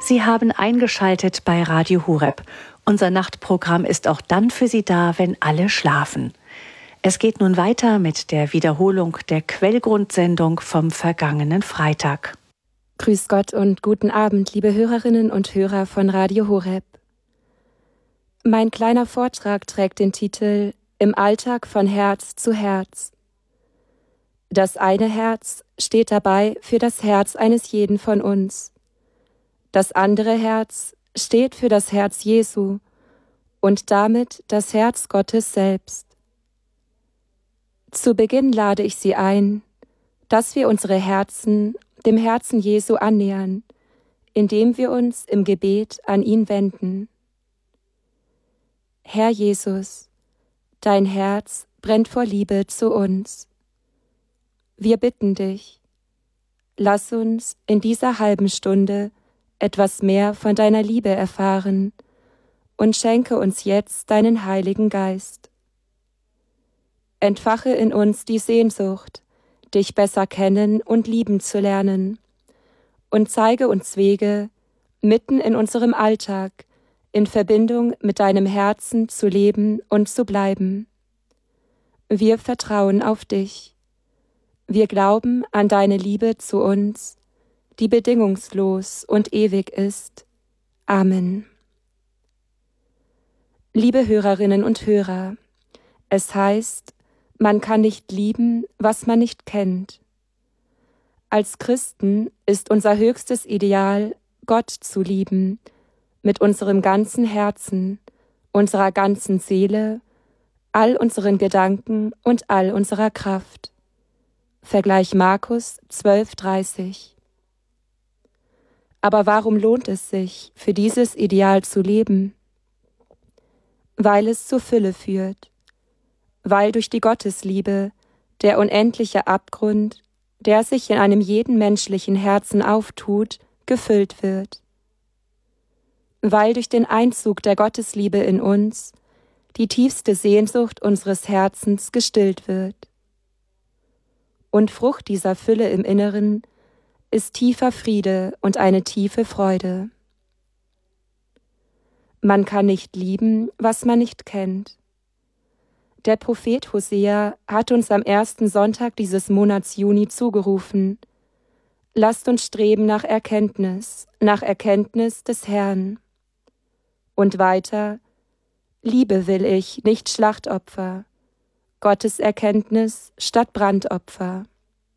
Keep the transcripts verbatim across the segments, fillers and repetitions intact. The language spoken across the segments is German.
Sie haben eingeschaltet bei Radio Horeb. Unser Nachtprogramm ist auch dann für Sie da, wenn alle schlafen. Es geht nun weiter mit der Wiederholung der Quellgrundsendung vom vergangenen Freitag. Grüß Gott und guten Abend, liebe Hörerinnen und Hörer von Radio Horeb. Mein kleiner Vortrag trägt den Titel Im Alltag von Herz zu Herz. Das eine Herz steht dabei für das Herz eines jeden von uns. Das andere Herz steht für das Herz Jesu und damit das Herz Gottes selbst. Zu Beginn lade ich Sie ein, dass wir unsere Herzen dem Herzen Jesu annähern, indem wir uns im Gebet an ihn wenden. Herr Jesus, dein Herz brennt vor Liebe zu uns. Wir bitten dich, lass uns in dieser halben Stunde etwas mehr von deiner Liebe erfahren und schenke uns jetzt deinen Heiligen Geist. Entfache in uns die Sehnsucht, dich besser kennen und lieben zu lernen, und zeige uns Wege, mitten in unserem Alltag in Verbindung mit deinem Herzen zu leben und zu bleiben. Wir vertrauen auf dich. Wir glauben an deine Liebe zu uns, die bedingungslos und ewig ist. Amen. Liebe Hörerinnen und Hörer, es heißt, man kann nicht lieben, was man nicht kennt. Als Christen ist unser höchstes Ideal, Gott zu lieben, mit unserem ganzen Herzen, unserer ganzen Seele, all unseren Gedanken und all unserer Kraft. Vergleich Markus zwölf dreißig. Aber warum lohnt es sich, für dieses Ideal zu leben? Weil es zur Fülle führt, weil durch die Gottesliebe der unendliche Abgrund, der sich in einem jeden menschlichen Herzen auftut, gefüllt wird. Weil durch den Einzug der Gottesliebe in uns die tiefste Sehnsucht unseres Herzens gestillt wird. Und Frucht dieser Fülle im Inneren ist tiefer Friede und eine tiefe Freude. Man kann nicht lieben, was man nicht kennt. Der Prophet Hosea hat uns am ersten Sonntag dieses Monats Juni zugerufen: Lasst uns streben nach Erkenntnis, nach Erkenntnis des Herrn. Und weiter: Liebe will ich, nicht Schlachtopfer, Gottes Erkenntnis statt Brandopfer.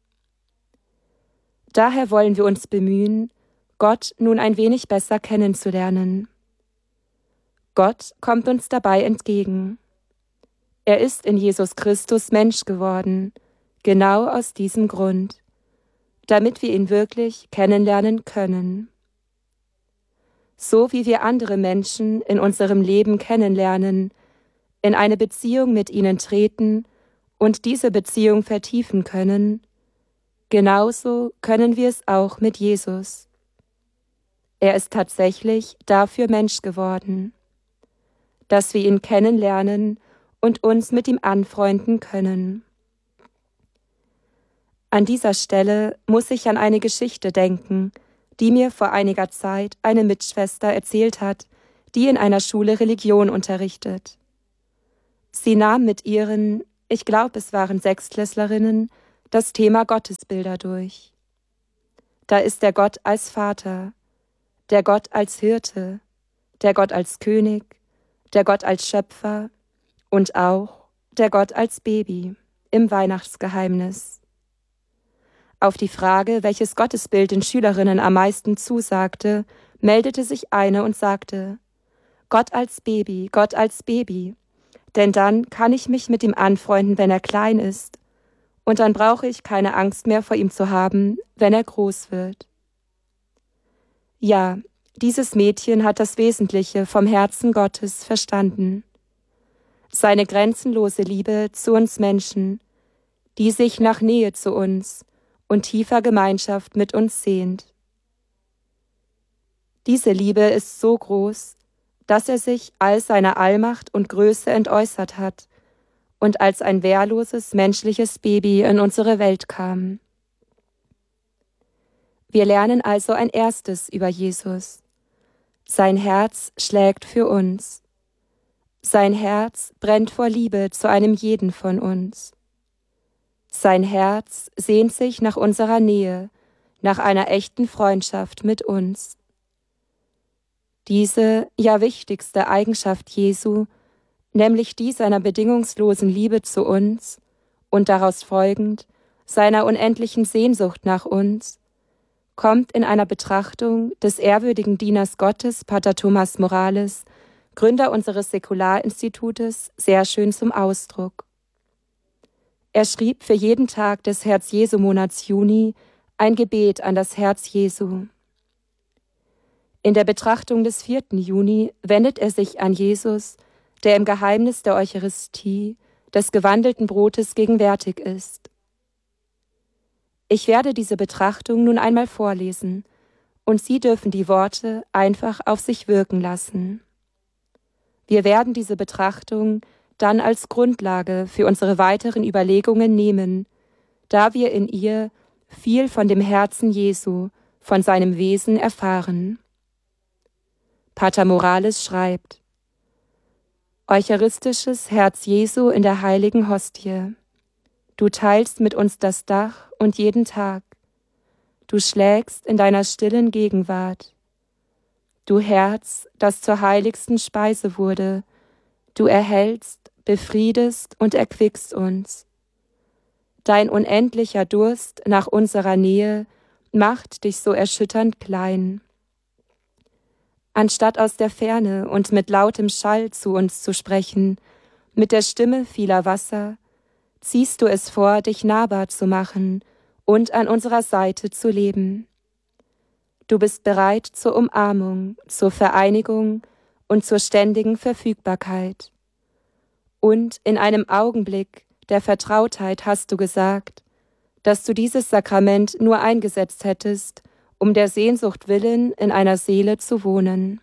Daher wollen wir uns bemühen, Gott nun ein wenig besser kennenzulernen. Gott kommt uns dabei entgegen. Er ist in Jesus Christus Mensch geworden, genau aus diesem Grund, damit wir ihn wirklich kennenlernen können. So wie wir andere Menschen in unserem Leben kennenlernen, in eine Beziehung mit ihnen treten und diese Beziehung vertiefen können, genauso können wir es auch mit Jesus. Er ist tatsächlich dafür Mensch geworden, dass wir ihn kennenlernen und uns mit ihm anfreunden können. An dieser Stelle muss ich an eine Geschichte denken, die mir vor einiger Zeit eine Mitschwester erzählt hat, die in einer Schule Religion unterrichtet. Sie nahm mit ihren, ich glaube es waren Sechstklässlerinnen, das Thema Gottesbilder durch. Da ist der Gott als Vater, der Gott als Hirte, der Gott als König, der Gott als Schöpfer und auch der Gott als Baby im Weihnachtsgeheimnis. Auf die Frage, welches Gottesbild den Schülerinnen am meisten zusagte, meldete sich eine und sagte: Gott als Baby, Gott als Baby, denn dann kann ich mich mit ihm anfreunden, wenn er klein ist, und dann brauche ich keine Angst mehr vor ihm zu haben, wenn er groß wird. Ja, dieses Mädchen hat das Wesentliche vom Herzen Gottes verstanden. Seine grenzenlose Liebe zu uns Menschen, die sich nach Nähe zu uns und tiefer Gemeinschaft mit uns sehnt. Diese Liebe ist so groß, dass er sich all seiner Allmacht und Größe entäußert hat und als ein wehrloses menschliches Baby in unsere Welt kam. Wir lernen also ein erstes über Jesus, Sein Herz schlägt für uns. Sein Herz brennt vor Liebe zu einem jeden von uns. Sein Herz sehnt sich nach unserer Nähe, nach einer echten Freundschaft mit uns. Diese, ja wichtigste Eigenschaft Jesu, nämlich die seiner bedingungslosen Liebe zu uns und daraus folgend seiner unendlichen Sehnsucht nach uns, kommt in einer Betrachtung des ehrwürdigen Dieners Gottes, Pater Thomas Morales, Gründer unseres Säkularinstitutes, sehr schön zum Ausdruck. Er schrieb für jeden Tag des Herz-Jesu-Monats Juni ein Gebet an das Herz Jesu. In der Betrachtung des vierten Juni wendet er sich an Jesus, der im Geheimnis der Eucharistie, des gewandelten Brotes gegenwärtig ist. Ich werde diese Betrachtung nun einmal vorlesen, und Sie dürfen die Worte einfach auf sich wirken lassen. Wir werden diese Betrachtung dann als Grundlage für unsere weiteren Überlegungen nehmen, da wir in ihr viel von dem Herzen Jesu, von seinem Wesen erfahren. Pater Morales schreibt: Eucharistisches Herz Jesu in der heiligen Hostie. Du teilst mit uns das Dach und jeden Tag. Du schlägst in deiner stillen Gegenwart. Du Herz, das zur heiligsten Speise wurde, du erhältst, befriedest und erquickst uns. Dein unendlicher Durst nach unserer Nähe macht dich so erschütternd klein. Anstatt aus der Ferne und mit lautem Schall zu uns zu sprechen, mit der Stimme vieler Wasser, ziehst du es vor, dich nahbar zu machen und an unserer Seite zu leben. Du bist bereit zur Umarmung, zur Vereinigung und zur ständigen Verfügbarkeit. Und in einem Augenblick der Vertrautheit hast du gesagt, dass du dieses Sakrament nur eingesetzt hättest, um der Sehnsucht willen in einer Seele zu wohnen.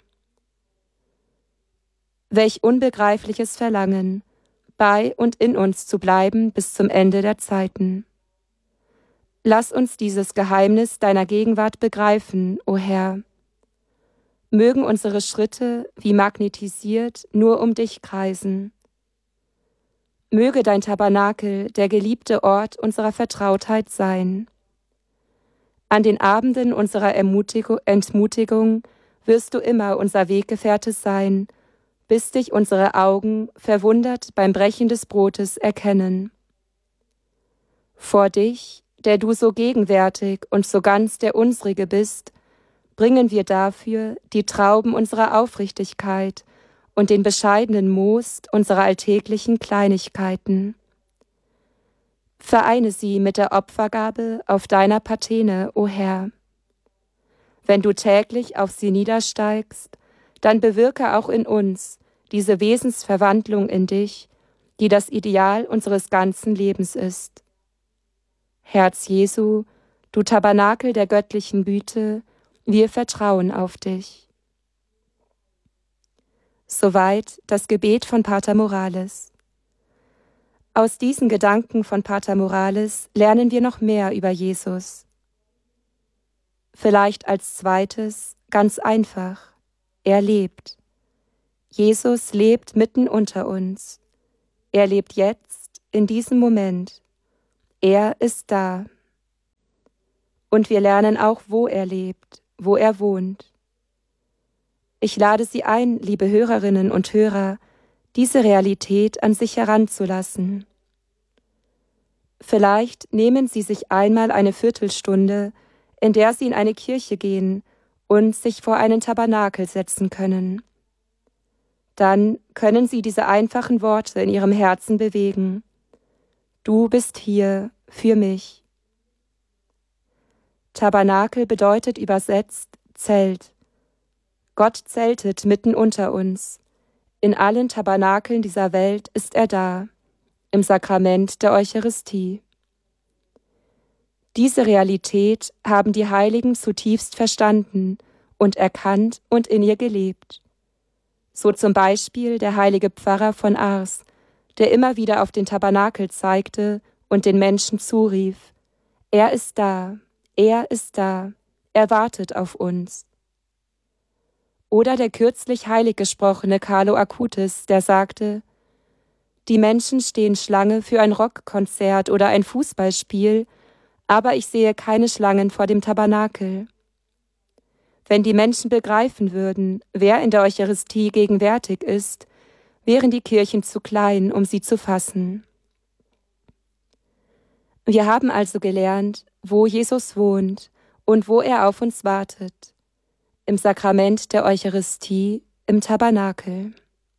Welch unbegreifliches Verlangen, bei und in uns zu bleiben bis zum Ende der Zeiten. Lass uns dieses Geheimnis deiner Gegenwart begreifen, o Herr. Mögen unsere Schritte, wie magnetisiert, nur um dich kreisen. Möge dein Tabernakel der geliebte Ort unserer Vertrautheit sein. An den Abenden unserer Ermutigung, Entmutigung wirst du immer unser Weggefährte sein, bis dich unsere Augen verwundert beim Brechen des Brotes erkennen. Vor dich, der du so gegenwärtig und so ganz der unsrige bist, bringen wir dafür die Trauben unserer Aufrichtigkeit und den bescheidenen Most unserer alltäglichen Kleinigkeiten. Vereine sie mit der Opfergabe auf deiner Patene, o Herr. Wenn du täglich auf sie niedersteigst, dann bewirke auch in uns diese Wesensverwandlung in dich, die das Ideal unseres ganzen Lebens ist. Herz Jesu, du Tabernakel der göttlichen Güte, wir vertrauen auf dich. Soweit das Gebet von Pater Morales. Aus diesen Gedanken von Pater Morales lernen wir noch mehr über Jesus. Vielleicht als zweites, ganz einfach, er lebt. Jesus lebt mitten unter uns. Er lebt jetzt, in diesem Moment. Er ist da. Und wir lernen auch, wo er lebt, wo er wohnt. Ich lade Sie ein, liebe Hörerinnen und Hörer, diese Realität an sich heranzulassen. Vielleicht nehmen Sie sich einmal eine Viertelstunde, in der Sie in eine Kirche gehen und sich vor einen Tabernakel setzen können. Dann können Sie diese einfachen Worte in Ihrem Herzen bewegen. Du bist hier für mich. Tabernakel bedeutet übersetzt Zelt. Gott zeltet mitten unter uns. In allen Tabernakeln dieser Welt ist er da, im Sakrament der Eucharistie. Diese Realität haben die Heiligen zutiefst verstanden und erkannt und in ihr gelebt. So zum Beispiel der heilige Pfarrer von Ars, der immer wieder auf den Tabernakel zeigte und den Menschen zurief: Er ist da, er ist da, er wartet auf uns. Oder der kürzlich heilig gesprochene Carlo Acutis, der sagte: Die Menschen stehen Schlange für ein Rockkonzert oder ein Fußballspiel, aber ich sehe keine Schlangen vor dem Tabernakel. Wenn die Menschen begreifen würden, wer in der Eucharistie gegenwärtig ist, wären die Kirchen zu klein, um sie zu fassen. Wir haben also gelernt, wo Jesus wohnt und wo er auf uns wartet. Im Sakrament der Eucharistie, im Tabernakel.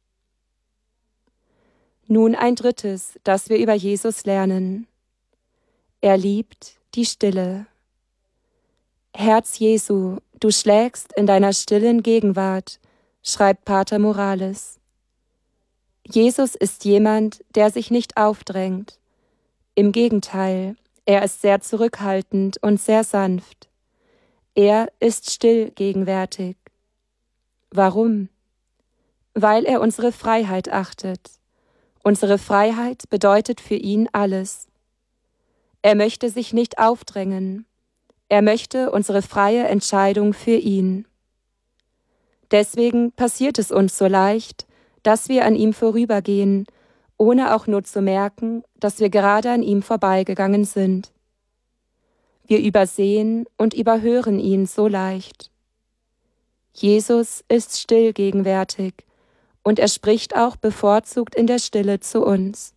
Nun ein drittes, das wir über Jesus lernen. Er liebt die Stille. Herz Jesu, du schlägst in deiner stillen Gegenwart, schreibt Pater Morales. Jesus ist jemand, der sich nicht aufdrängt. Im Gegenteil, er ist sehr zurückhaltend und sehr sanft. Er ist still gegenwärtig. Warum? Weil er unsere Freiheit achtet. Unsere Freiheit bedeutet für ihn alles. Er möchte sich nicht aufdrängen. Er möchte unsere freie Entscheidung für ihn. Deswegen passiert es uns so leicht, dass wir an ihm vorübergehen, ohne auch nur zu merken, dass wir gerade an ihm vorbeigegangen sind. Wir übersehen und überhören ihn so leicht. Jesus ist still gegenwärtig und er spricht auch bevorzugt in der Stille zu uns.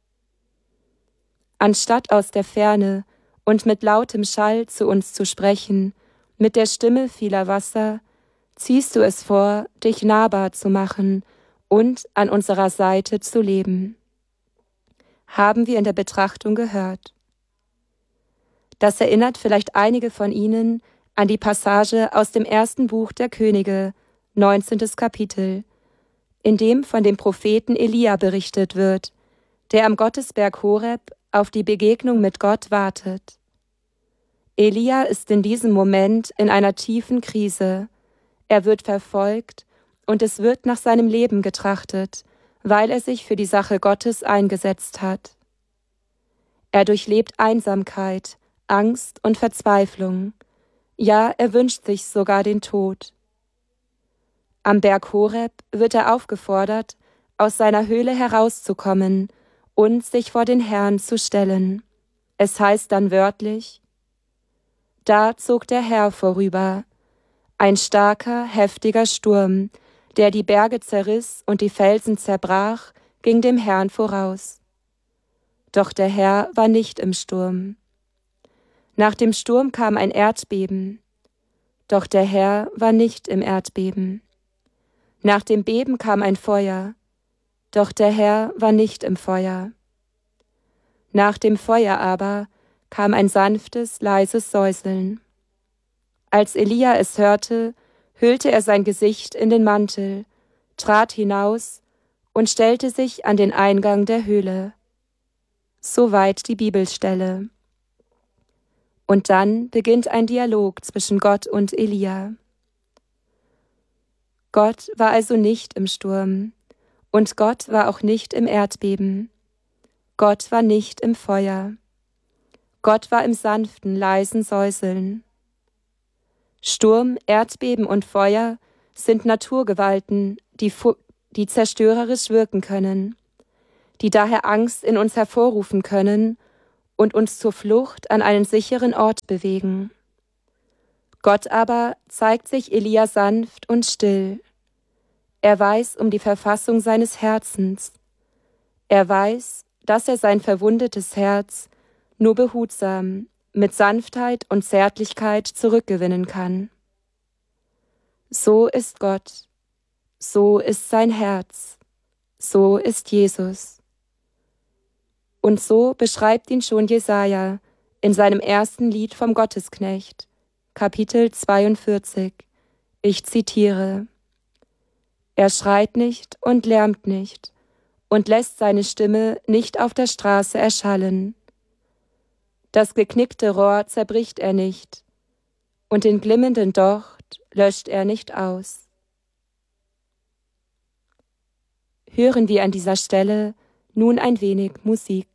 Anstatt aus der Ferne und mit lautem Schall zu uns zu sprechen, mit der Stimme vieler Wasser, ziehst du es vor, dich nahbar zu machen und an unserer Seite zu leben. Haben wir in der Betrachtung gehört. Das erinnert vielleicht einige von Ihnen an die Passage aus dem ersten Buch der Könige, neunzehntes Kapitel, in dem von dem Propheten Elia berichtet wird, der am Gottesberg Horeb auf die Begegnung mit Gott wartet. Elia ist in diesem Moment in einer tiefen Krise. Er wird verfolgt und es wird nach seinem Leben getrachtet, weil er sich für die Sache Gottes eingesetzt hat. Er durchlebt Einsamkeit, Angst und Verzweiflung. Ja, er wünscht sich sogar den Tod. Am Berg Horeb wird er aufgefordert, aus seiner Höhle herauszukommen und sich vor den Herrn zu stellen. Es heißt dann wörtlich: Da zog der Herr vorüber, ein starker, heftiger Sturm, der die Berge zerriss und die Felsen zerbrach, ging dem Herrn voraus. Doch der Herr war nicht im Sturm. Nach dem Sturm kam ein Erdbeben. Doch der Herr war nicht im Erdbeben. Nach dem Beben kam ein Feuer. Doch der Herr war nicht im Feuer. Nach dem Feuer aber kam ein sanftes, leises Säuseln. Als Elia es hörte, hüllte er sein Gesicht in den Mantel, trat hinaus und stellte sich an den Eingang der Höhle. Soweit die Bibelstelle. Und dann beginnt ein Dialog zwischen Gott und Elia. Gott war also nicht im Sturm, und Gott war auch nicht im Erdbeben. Gott war nicht im Feuer. Gott war im sanften, leisen Säuseln. Sturm, Erdbeben und Feuer sind Naturgewalten, die, die zerstörerisch wirken können, die daher Angst in uns hervorrufen können und uns zur Flucht an einen sicheren Ort bewegen. Gott aber zeigt sich Elia sanft und still. Er weiß um die Verfassung seines Herzens. Er weiß, dass er sein verwundetes Herz nur behutsam, mit Sanftheit und Zärtlichkeit zurückgewinnen kann. So ist Gott, so ist sein Herz, so ist Jesus. Und so beschreibt ihn schon Jesaja in seinem ersten Lied vom Gottesknecht, Kapitel zweiundvierzig. Ich zitiere: Er schreit nicht und lärmt nicht und lässt seine Stimme nicht auf der Straße erschallen. Das geknickte Rohr zerbricht er nicht und den glimmenden Docht löscht er nicht aus. Hören wir an dieser Stelle nun ein wenig Musik.